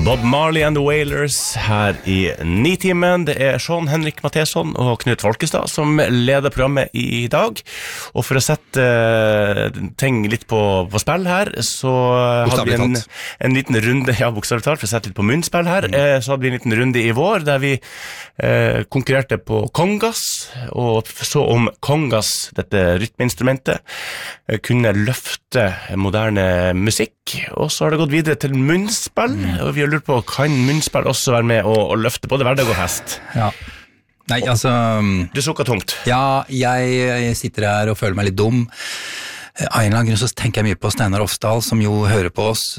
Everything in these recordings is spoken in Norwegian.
Bob Marley and the Wailers her I Nitimen. Det Sean Henrik Matheson og Knut Folkestad som leder programmet I dag. Og for å sette ting litt på spill her, så hadde vi en liten runde, ja, bokstavelig talt, for å sette litt på munnspill her, så hadde vi en liten runde I vår, der vi konkurrerte på kongas, og så om kongas, dette rytmeinstrumentet, kunne løfte moderne musikk, og så har det gått videre til munnspill, og vi har lurt på, kan munnspill også være med å løfte både hverdag og hest? Ja. Nei, altså... Du sukker tungt. Ja, jeg sitter her og føler meg litt dum. Av en eller annen grunn så tenker jeg mye på Steinar Ofsdal, som jo hører på oss.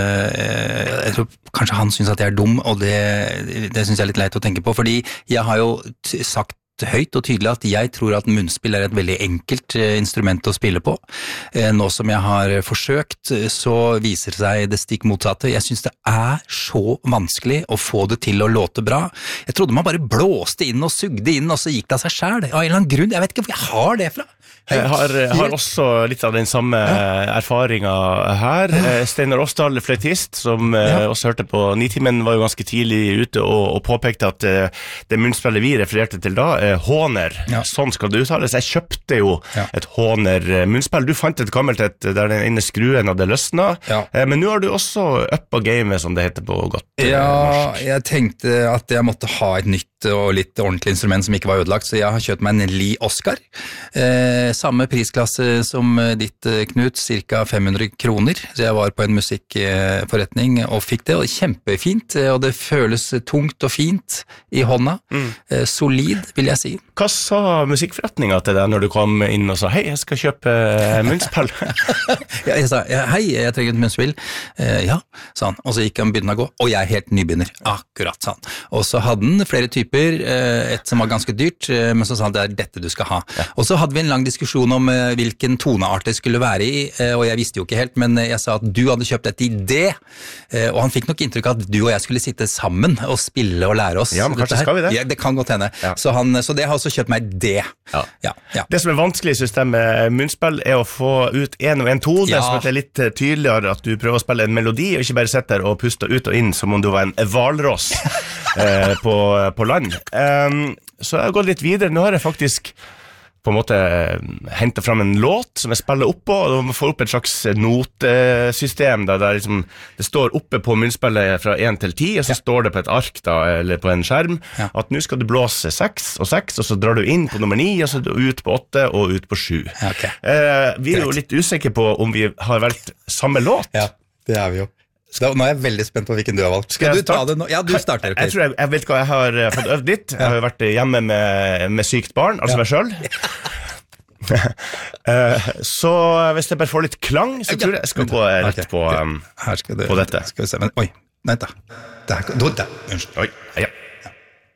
Jeg tror kanskje han synes at jeg dum, og det synes jeg litt leit å tenke på, fordi jeg har jo sagt høyt og tydelig at jeg tror at munnspill et veldig enkelt instrument å spille på. Nå som jeg har forsøkt, så viser det seg det stikk motsatte. Jeg synes det så vanskelig å få det til å låte bra. Jeg trodde man bare blåste inn og sugde inn, og så gikk det av seg selv. Av en eller annen grunn, jeg vet ikke hvor jeg har det fra. Jeg har også litt av den samme erfaringen her. Steinar Ofsdal, fløytist, som også hørte på Nitimen, var jo ganske tidlig ute og påpekte at det munnspillet vi refererte til da, håner. Sånn skal det uttales. Jeg kjøpte jo et håner munnspill. Du fant et gammelt der den ene skruen hadde løsnet, men nå har du også uppa gamet, som det heter på godt norsk. Jeg tenkte at jeg måtte ha et nytt og litt ordentlig instrument som ikke var ødelagt, så jeg har kjøpt meg en Lee Oscar. Samme prisklasse som ditt, Knut, cirka 500 kroner. Så jeg var på en musikkforretning og fikk det, og kjempefint, og det føles tungt og fint I hånda. Solid, vil jeg si. Hva sa musikkforretningen til deg når du kom inn og sa, hei, jeg skal kjøpe munnspill? Jeg sa, hei, jeg trenger et munnspill. Ja, sa han, og så gikk han begynne å gå, og jeg helt nybegynner. Akkurat, sa han. Og så hadde han flere typer, et som var ganske dyrt, men så sa han, det dette du skal ha. Og så hadde vi en lang diskusjon om hvilken toneart det skulle være I, og jeg visste jo ikke helt, men jeg sa at du hadde kjøpt dette I D, og han fikk nok inntrykk av at du og jeg skulle sitte sammen og spille og lære oss. Ja, men kanskje skal vi det? Ja, det kan godt hende. Så det har også kjøpt meg D. Ja. Det som vanskelig I systemet med munnspill å få ut en og en tone, som det litt tydeligere at du prøver å spille en melodi, og ikke bare sitte der og puste ut og inn som om du var en hvalross på land. Så jeg har gått litt videre. Nå har jeg faktisk på en måte hentet fram en låt som jeg spiller opp på, og man får opp et slags notesystem der liksom, det står oppe på munnspillet fra 1 til 10, og så står det på et ark da, eller på en skjerm, at nå skal du blåse 6 og 6, og så drar du inn på nummer 9, og så ut på 8 og ut på 7. Vi jo litt usikre på om vi har valgt samme låt. Ja, det vi jo. Så nå jeg veldig spent på hvilken du har valgt. Skal du ta det nå? Ja, du starter. Jeg tror jeg vet hva jeg har fått øvd litt. Jeg har jo vært hjemme med sykt barn, altså meg selv. Så hvis jeg bare får litt klang, så tror jeg skal gå rett på dette. Skal vi se, men oi, nei da. Unnskyld. Oi, ja.